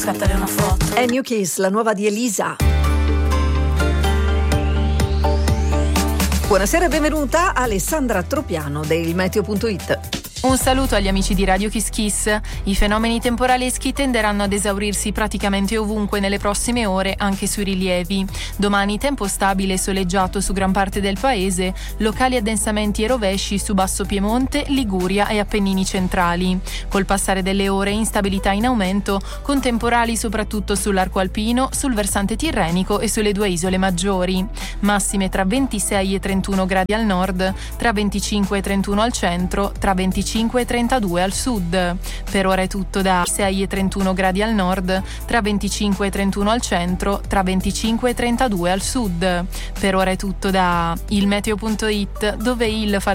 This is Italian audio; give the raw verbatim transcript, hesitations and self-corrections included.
scattare una foto. È New Kiss, la nuova di Elisa. Buonasera e benvenuta Alessandra Tropiano del Meteo punto it. Un saluto agli amici di Radio Kiss Kiss. I fenomeni temporaleschi tenderanno ad esaurirsi praticamente ovunque nelle prossime ore, anche sui rilievi. Domani tempo stabile e soleggiato su gran parte del paese, locali addensamenti e rovesci su Basso Piemonte, Liguria e Appennini centrali. Col passare delle ore instabilità in aumento, con temporali soprattutto sull'arco alpino, sul versante tirrenico e sulle due isole maggiori. Massime tra ventisei e trentuno gradi al nord, tra venticinque e trentuno al centro, tra venticinque e trentadue al sud. Per ora è tutto da sei e trentuno gradi al nord, tra venticinque e trentuno al centro, tra venticinque e trentadue al sud. Per ora è tutto da il Meteo punto it, dove il fa